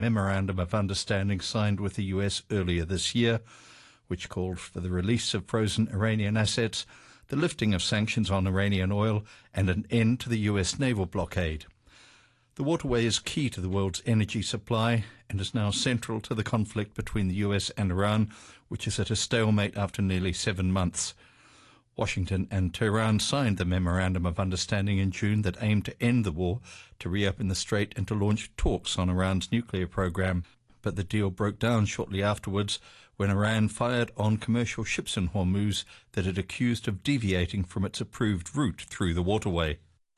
memorandum of understanding signed with the US earlier this year, which called for the release of frozen Iranian assets, the lifting of sanctions on Iranian oil, and an end to the US naval blockade. The waterway is key to the world's energy supply and is now central to the conflict between the US and Iran, which is at a stalemate after nearly 7 months. Washington and Tehran signed the Memorandum of Understanding in June that aimed to end the war, to reopen the strait and to launch talks on Iran's nuclear program. But the deal broke down shortly afterwards when Iran fired on commercial ships in Hormuz that it accused of deviating from its approved route through the waterway.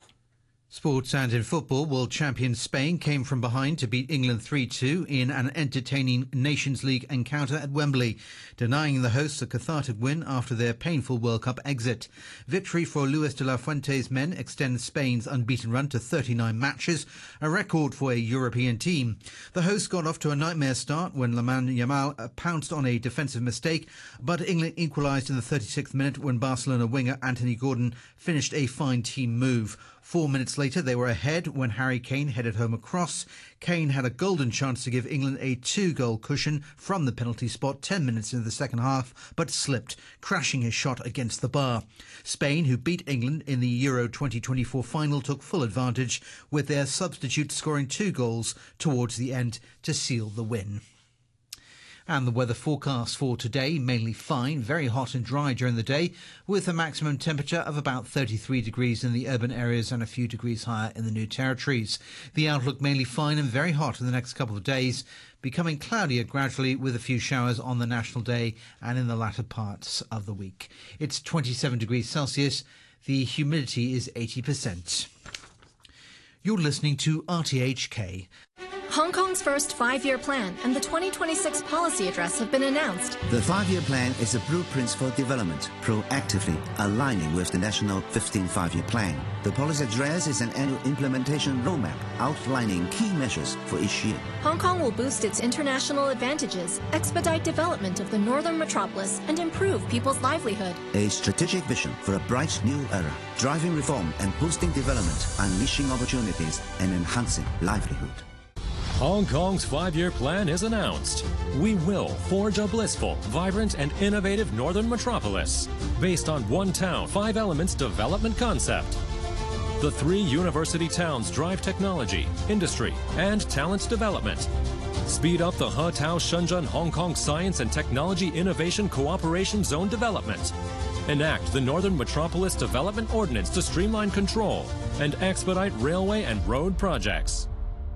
Sports and in football, world champion Spain came from behind to beat England 3-2 in an entertaining Nations League encounter at Wembley, denying the hosts a cathartic win after their painful World Cup exit. Victory for Luis de la Fuente's men extends Spain's unbeaten run to 39 matches, a record for a European team. The hosts got off to a nightmare start when Lamine Yamal pounced on a defensive mistake, but England equalised in the 36th minute when Barcelona winger Anthony Gordon finished a fine team move. 4 minutes later, they were ahead when Harry Kane headed home a cross. Kane had a golden chance to give England a 2-goal cushion from the penalty spot 10 minutes into the second half, but slipped, crashing his shot against the bar. Spain, who beat England in the Euro 2024 final, took full advantage, with their substitutes scoring 2 goals towards the end to seal the win. And the weather forecast for today, mainly fine, very hot and dry during the day, with a maximum temperature of about 33 degrees in the urban areas and a few degrees higher in the New Territories. The outlook mainly fine and very hot in the next couple of days, becoming cloudier gradually with a few showers on the National Day and in the latter parts of the week. It's 27 degrees Celsius. The humidity is 80%. You're listening to RTHK. Hong Kong's first 5-year plan and the 2026 policy address have been announced. The 5-year plan is a blueprint for development, proactively aligning with the national 15th 5-year plan. The policy address is an annual implementation roadmap outlining key measures for each year. Hong Kong will boost its international advantages, expedite development of the northern metropolis, and improve people's livelihood. A strategic vision for a bright new era, driving reform and boosting development, unleashing opportunities and enhancing livelihood. Hong Kong's 5-year plan is announced. We will forge a blissful, vibrant, and innovative northern metropolis based on one town, 5 elements development concept. The 3 university towns drive technology, industry, and talent development. Speed up the He-Tao Shenzhen Hong Kong Science and Technology Innovation Cooperation Zone development. Enact the Northern Metropolis Development Ordinance to streamline control and expedite railway and road projects.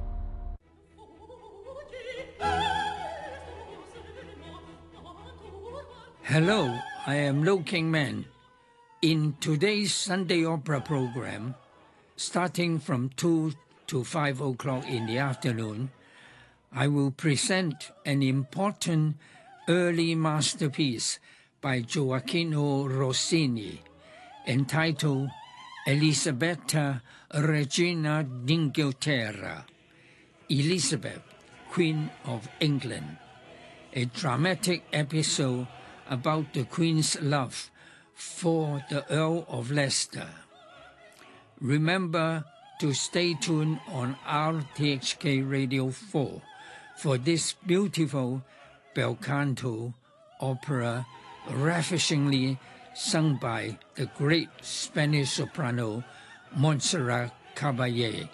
Hello, I am Lo King Man. In today's Sunday Opera program, starting from 2 to 5 o'clock in the afternoon, I will present an important early masterpiece by Gioacchino Rossini, entitled Elisabetta Regina d'Inghilterra, Elizabeth, Queen of England, a dramatic episode about the Queen's love for the Earl of Leicester. Remember to stay tuned on RTHK Radio 4 for this beautiful bel canto opera ravishingly sung by the great Spanish soprano Montserrat Caballé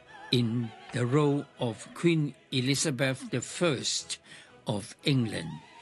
in the role of Queen Elizabeth I of England.